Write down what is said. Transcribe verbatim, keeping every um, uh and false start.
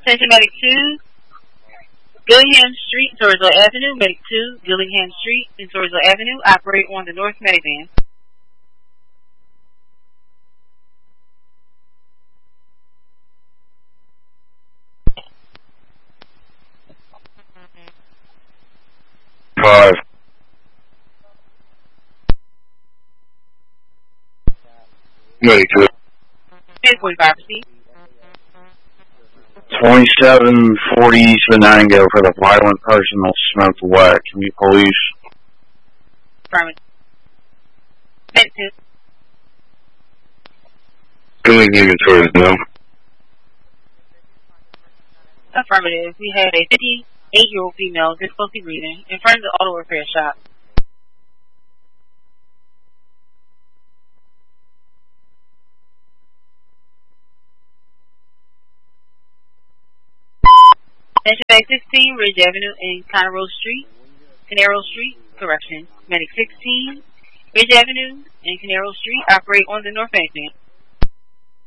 Attention Medic two, Gillingham Street, Torresville Avenue. Medic two, Gillingham Street and Torresville Avenue. Operate on the North Medivan. Five. Medic two. ten forty-five, proceed. twenty-seven forty East Venango for the violent person that smoked whack. Can you police? Affirmative. Medic two. Going inventory now. Affirmative. We had a fifty-eight-year-old female difficulty breathing in front of the auto repair shop. Attention Medic sixteen, Ridge Avenue and Canaro Street, Canaro Street, correction. Medic sixteen, Ridge Avenue and Canaro Street, operate on the North Medivan.